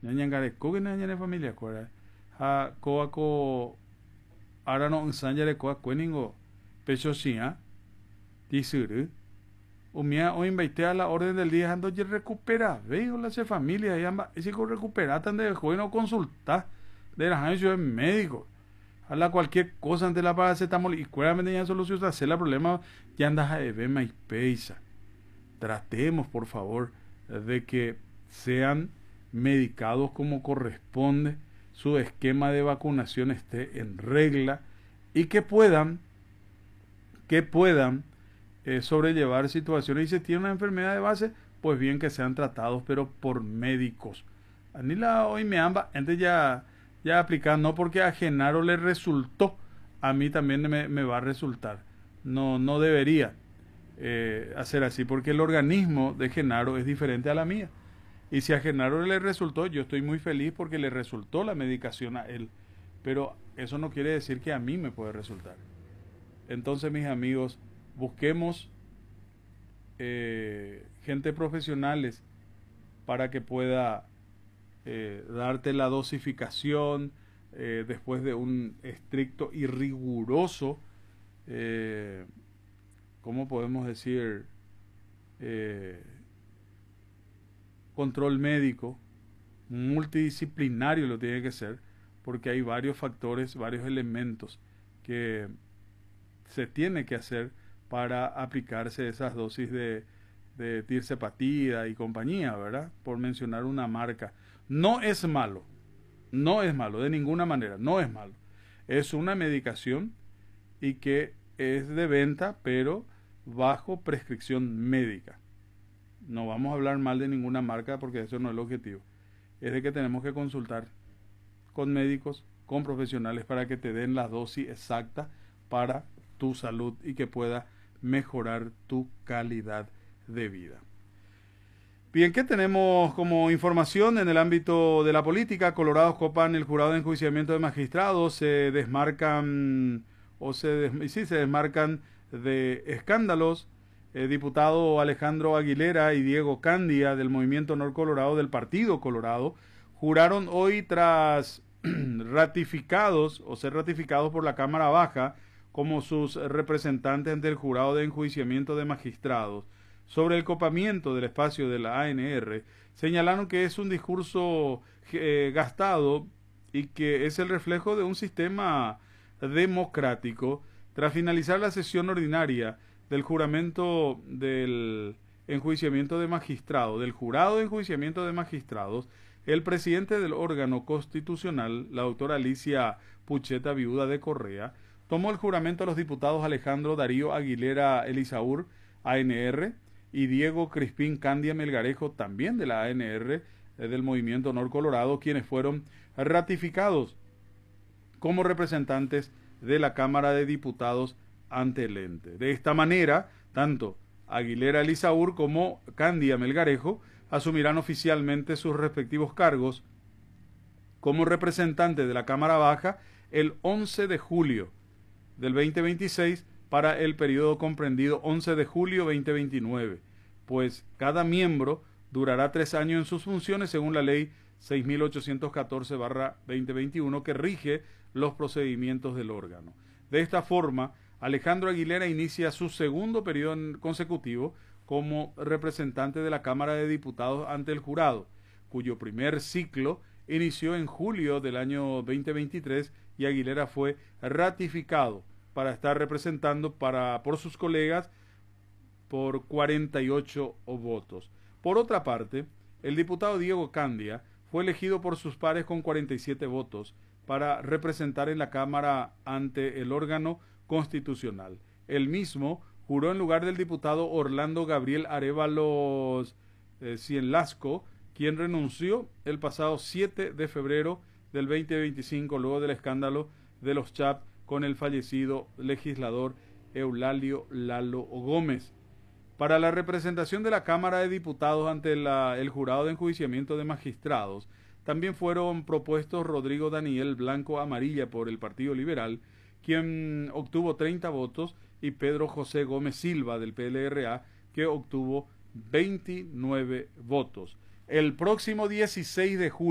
ñañangareko que ñañane familia cuara ha coaco ahora no ensanjare coa cueningo pecho sia tisuru umia o invite a la orden del día ando ya recupera veo la se familia y amba si con recupera tan de joven no consulta de la agencia médico a la cualquier cosa ante la paracetamol y cuérame ya solución hacer el problema ya andas a ver más peisa tratemos por favor de que sean medicados como corresponde, su esquema de vacunación esté en regla y que puedan sobrellevar situaciones. Y si tiene una enfermedad de base, pues bien que sean tratados, pero por médicos. Anila hoy me amba, antes ya aplicar, no porque a Genaro le resultó, a mí también me va a resultar. No debería hacer así, porque el organismo de Genaro es diferente a la mía. Y si a Genaro le resultó, yo estoy muy feliz porque le resultó la medicación a él. Pero eso no quiere decir que a mí me puede resultar. Entonces, mis amigos, busquemos gente profesionales para que pueda darte la dosificación después de un estricto y riguroso, ¿cómo podemos decir? Control médico, multidisciplinario lo tiene que ser, porque hay varios factores, varios elementos que se tiene que hacer para aplicarse esas dosis de tirzepatida y compañía, ¿verdad? Por mencionar una marca. No es malo, no es malo, de ninguna manera, no es malo. Es una medicación y que es de venta, pero bajo prescripción médica. No vamos a hablar mal de ninguna marca porque eso no es el objetivo. Es de que tenemos que consultar con médicos, con profesionales para que te den la dosis exacta para tu salud y que pueda mejorar tu calidad de vida. Bien, ¿qué tenemos como información en el ámbito de la política? Colorados copan el jurado de enjuiciamiento de magistrados, se desmarcan se desmarcan de escándalos. Diputado Alejandro Aguilera y Diego Candia del Movimiento Honor Colorado del Partido Colorado juraron hoy tras ratificados o ser ratificados por la Cámara Baja como sus representantes ante el jurado de enjuiciamiento de magistrados sobre el copamiento del espacio de la ANR. Señalaron que es un discurso gastado y que es el reflejo de un sistema democrático. Tras finalizar la sesión ordinaria del juramento del enjuiciamiento de magistrados, del jurado de enjuiciamiento de magistrados, el presidente del órgano constitucional, la doctora Alicia Pucheta, viuda de Correa, tomó el juramento a los diputados Alejandro Darío Aguilera Elisaur, ANR, y Diego Crispín Candia Melgarejo, también de la ANR, del Movimiento Honor Colorado, quienes fueron ratificados como representantes de la Cámara de Diputados ante el ente. De esta manera, tanto Aguilera Elisaur como Candia Melgarejo asumirán oficialmente sus respectivos cargos como representantes de la Cámara Baja el 11 de julio del 2026 para el periodo comprendido 11 de julio 2029, pues cada miembro durará 3 años en sus funciones según la ley 6.814/2021 que rige los procedimientos del órgano. De esta forma, Alejandro Aguilera inicia su segundo periodo consecutivo como representante de la Cámara de Diputados ante el jurado, cuyo primer ciclo inició en julio del año 2023 y Aguilera fue ratificado para estar representando por sus colegas por 48 votos. Por otra parte, el diputado Diego Candia fue elegido por sus pares con 47 votos para representar en la Cámara ante el órgano constitucional. El mismo juró en lugar del diputado Orlando Gabriel Arévalos Cienlasco, quien renunció el pasado 7 de febrero del 2025 luego del escándalo de los chats con el fallecido legislador Eulalio Lalo Gómez. Para la representación de la Cámara de Diputados ante el jurado de enjuiciamiento de magistrados, también fueron propuestos Rodrigo Daniel Blanco Amarilla por el Partido Liberal, quien obtuvo 30 votos, y Pedro José Gómez Silva del PLRA, que obtuvo 29 votos. El próximo 16 de julio